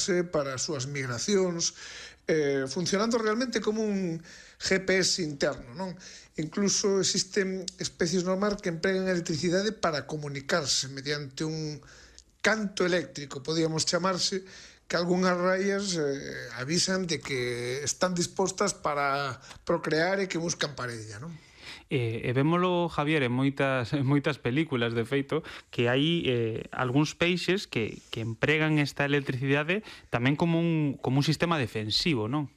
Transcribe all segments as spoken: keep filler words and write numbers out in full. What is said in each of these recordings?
orientarse, para as súas migracións, eh, funcionando realmente como un G P S interno, non? Incluso existen especies no mar que empregan electricidade para comunicarse mediante un canto eléctrico, podíamos chamarse, que algunhas raias eh, avisan de que están dispostas para procrear e que buscan parella, non? E, e vémolo, Javier, en moitas, en moitas películas, de feito, que hai eh, algúns peixes que, que empregan esta electricidade tamén como un, como un sistema defensivo, non?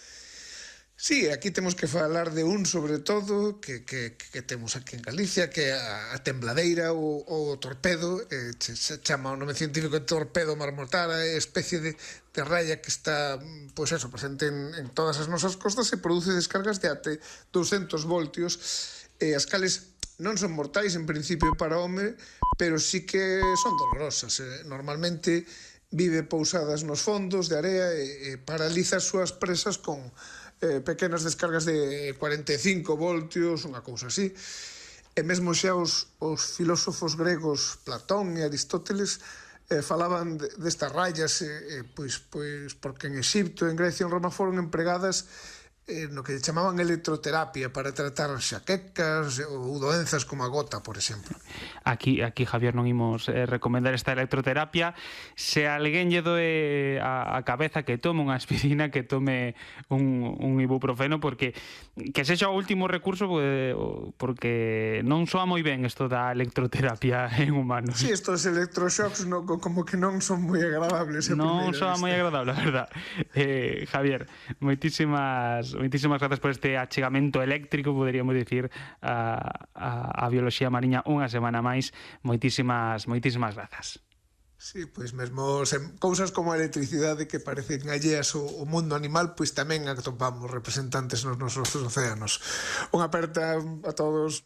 Sí, aquí temos que falar de un, sobre todo, que, que, que temos aquí en Galicia, que é a, a tembladeira ou o torpedo, eh, se chama o nome científico de torpedo marmotara, é especie de, de raya que está, pois eso, presente en, en todas as nosas costas e produce descargas de até douscentos voltios, e as cales non son mortais en principio para o home, pero sí que son dolorosas. Eh, normalmente vive pousadas nos fondos de area e, e paraliza as súas presas con Eh, pequenas descargas de cuarenta e cinco voltios, unha cousa así. E mesmo xa os, os filósofos gregos Platón e Aristóteles eh, falaban de, destas rayas, eh, pois, pois porque en Exipto, en Grecia e en Roma foron empregadas eh, no que chamaban electroterapia para tratar xaquecas ou doenzas como a gota, por exemplo. Aquí, aquí Javier, non imos eh, recomendar esta electroterapia. Se alguén lle doe a, a cabeza, que tome unha aspirina, que tome un, un ibuprofeno, porque que sexa o último recurso, porque, porque non soa moi ben isto da electroterapia en humanos. Sí, estos electroshocks no, como que non son moi agradables. Non soa moi agradable, a verdad. Eh, Javier, moitísimas moitísimas grazas por este achegamento eléctrico, poderíamos dicir, a, a, a bioloxía mariña unha semana máis. Moitísimas, moitísimas grazas. Sí, pois mesmo sen, cousas como a electricidade que parecen alleas ao, ao mundo animal, pois tamén atopamos representantes nos nosos océanos. Unha aperta a todos.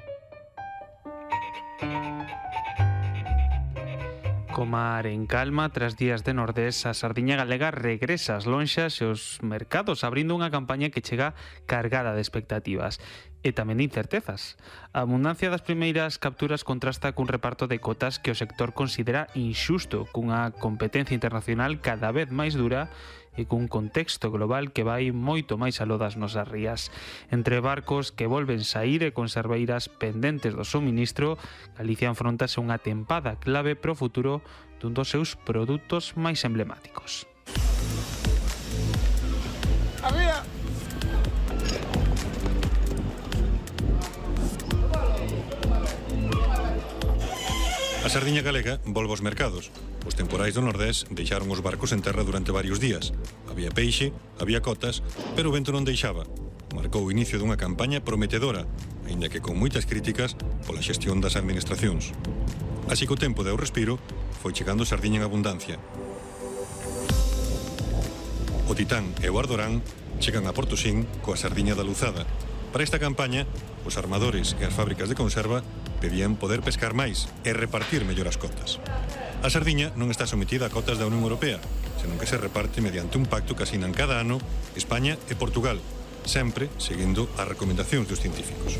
Co mar en calma, tras días de nordés, a sardiña galega regresa ás lonxas e os mercados, abrindo unha campaña que chega cargada de expectativas e tamén de incertezas. A abundancia das primeiras capturas contrasta cun reparto de cotas que o sector considera inxusto, cunha competencia internacional cada vez máis dura e cun contexto global que vai moito máis aló das nosas rías. Entre barcos que volven saír e conserveiras pendentes do suministro, Galicia enfrontase unha tempada clave pro futuro dun dos seus produtos máis emblemáticos. Arriba! A sardiña galega volve aos mercados. Os temporais do Nordés deixaron os barcos en terra durante varios días. Había peixe, había cotas, pero o vento non deixaba. Marcou o inicio dunha campaña prometedora, aínda que con moitas críticas pola xestión das administracións. Así que o tempo deu respiro, foi chegando sardiña en abundancia. O Titán e o Ardorán chegan a Portosín coa sardiña da Luzada. Para esta campaña, os armadores e as fábricas de conserva pedían poder pescar máis e repartir mellor as cotas. A sardiña non está sometida a cotas da Unión Europea, senón que se reparte mediante un pacto que asinan cada ano España e Portugal, sempre seguindo as recomendacións dos científicos.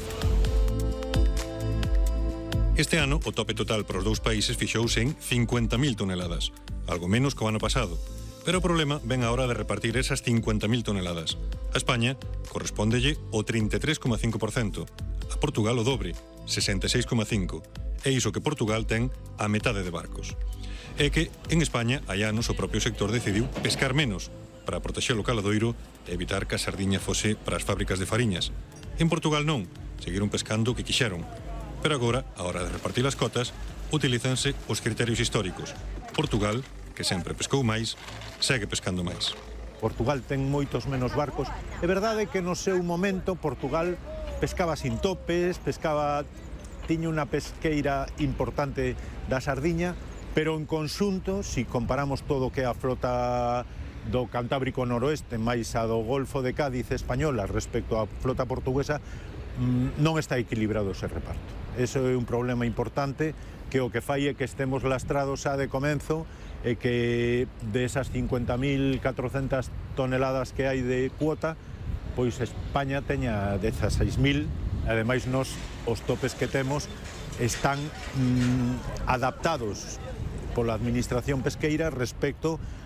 Este ano, o tope total para os dous países fixouse en cincuenta mil toneladas, algo menos que o ano pasado, pero o problema ven a hora de repartir esas cincuenta mil toneladas. A España correspóndelle o trinta e tres coma cinco por cento, a Portugal o dobre, sesenta e seis coma cinco por cento, e iso que Portugal ten a metade de barcos. É que en España hai anos o propio sector decidiu pescar menos para protexer o caladoiro e evitar que a sardiña fose para as fábricas de fariñas. En Portugal non, seguiron pescando o que quixeron. Pero agora, a hora de repartir as cotas, utilízanse os criterios históricos. Portugal, que sempre pescou máis, segue pescando máis. Portugal ten moitos menos barcos. É verdade que no seu momento Portugal pescaba sin topes, pescaba, tiña unha pesqueira importante da sardiña, pero en conxunto, se si comparamos todo o que é a flota do Cantábrico Noroeste máis a do Golfo de Cádiz española respecto á flota portuguesa, non está equilibrado ese reparto. Eso é un problema importante que o que fai é que estemos lastrados xa de comenzo e que desas cincuenta mil catrocentas toneladas que hai de cuota, pois España teña dezaseis mil. Ademais, nos, os topes que temos están mm, adaptados pola administración pesqueira respecto